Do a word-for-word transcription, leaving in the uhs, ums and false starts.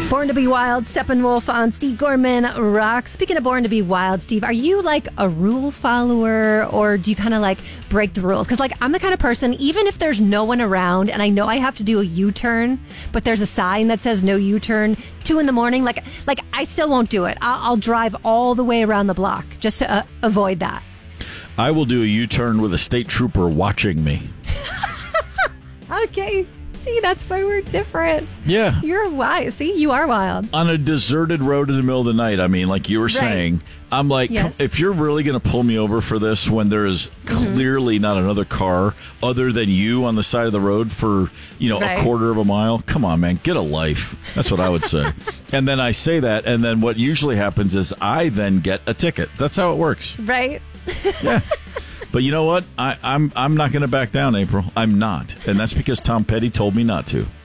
Born to be Wild, Steppenwolf on Steve Gorman Rock. Speaking of Born to be Wild, Steve, are you like a rule follower or do you kind of like break the rules? Because like I'm the kind of person, even if there's no one around and I know I have to do a U-turn, but there's a sign that says no U-turn, two in the morning, like like I still won't do it. I'll, I'll drive all the way around the block just to uh, avoid that. I will do a U-turn with a state trooper watching me. Okay. See, that's why we're different. Yeah. You're wild. See, you are wild. On a deserted road in the middle of the night, I mean, like you were right. saying, I'm like, yes. if you're really going to pull me over for this when there is clearly mm-hmm. not another car other than you on the side of the road for, you know, right. a quarter of a mile, come on, man, get a life. That's what I would say. And then I say that, and then what usually happens is I then get a ticket. That's how it works. Right. Yeah. But you know what? I, I'm I'm not going to back down, April. I'm not. And that's because Tom Petty told me not to.